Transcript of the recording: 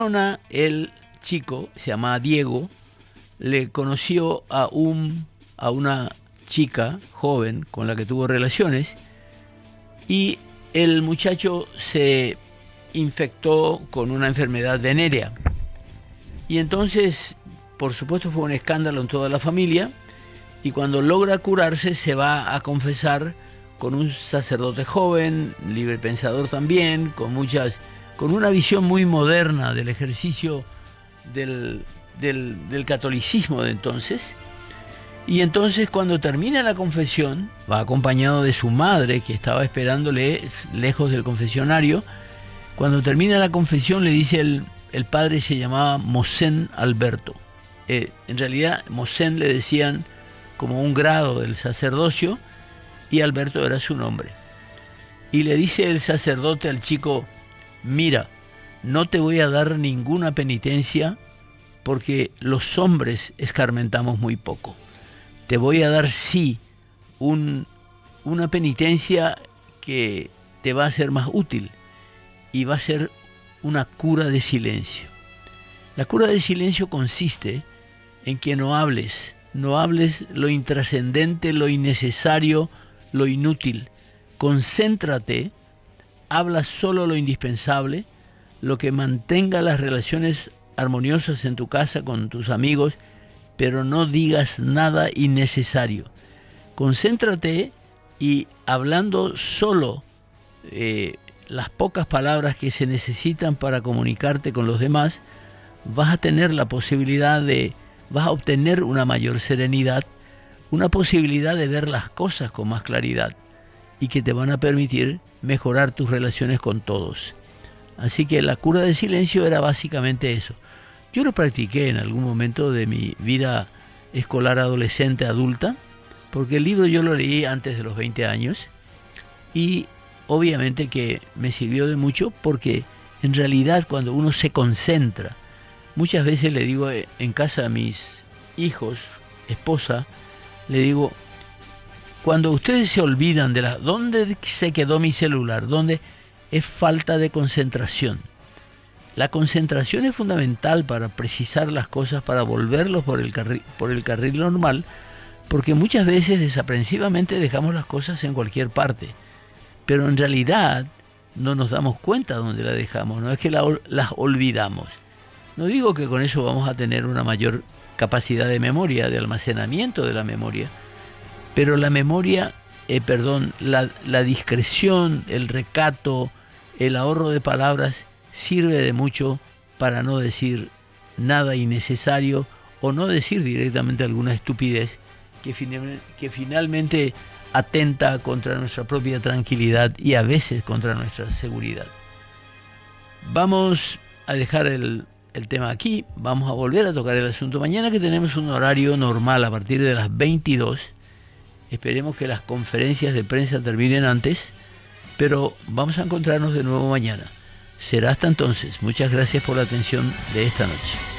El chico, se llamaba Diego, le conoció a una chica joven con la que tuvo relaciones y el muchacho se infectó con una enfermedad venérea. Y entonces, por supuesto, fue un escándalo en toda la familia y cuando logra curarse se va a confesar con un sacerdote joven, librepensador también, con una visión muy moderna del ejercicio del catolicismo de entonces. Y entonces cuando termina la confesión, va acompañado de su madre, que estaba esperándole lejos del confesionario. Cuando termina la confesión le dice el padre, se llamaba Mosén Alberto. En realidad Mosén le decían como un grado del sacerdocio y Alberto era su nombre. Y le dice el sacerdote al chico: mira, no te voy a dar ninguna penitencia porque los hombres escarmentamos muy poco. Te voy a dar sí una penitencia que te va a ser más útil y va a ser una cura de silencio. La cura de silencio consiste en que no hables lo intrascendente, lo innecesario, lo inútil. Concéntrate, habla solo lo indispensable, lo que mantenga las relaciones armoniosas en tu casa con tus amigos, pero no digas nada innecesario. Concéntrate y hablando solo las pocas palabras que se necesitan para comunicarte con los demás, vas a obtener una mayor serenidad, una posibilidad de ver las cosas con más claridad y que te van a permitir mejorar tus relaciones con todos. Así que la cura de silencio era básicamente eso. Yo lo practiqué en algún momento de mi vida escolar, adolescente, adulta, porque el libro yo lo leí antes de los 20 años y obviamente que me sirvió de mucho porque en realidad cuando uno se concentra, muchas veces le digo en casa a mis hijos, esposa, le digo, cuando ustedes se olvidan de ¿dónde se quedó mi celular? ¿Dónde? Es falta de concentración. La concentración es fundamental para precisar las cosas, para volverlos por el carril normal, porque muchas veces desaprensivamente dejamos las cosas en cualquier parte, pero en realidad no nos damos cuenta dónde las dejamos, no es que las olvidamos. No digo que con eso vamos a tener una mayor capacidad de memoria, de almacenamiento de la memoria, pero la memoria, la discreción, el recato, el ahorro de palabras sirve de mucho para no decir nada innecesario o no decir directamente alguna estupidez que finalmente atenta contra nuestra propia tranquilidad y a veces contra nuestra seguridad. Vamos a dejar el tema aquí, vamos a volver a tocar el asunto mañana, que tenemos un horario normal a partir de las 22. Esperemos que las conferencias de prensa terminen antes, pero vamos a encontrarnos de nuevo mañana. Será hasta entonces. Muchas gracias por la atención de esta noche.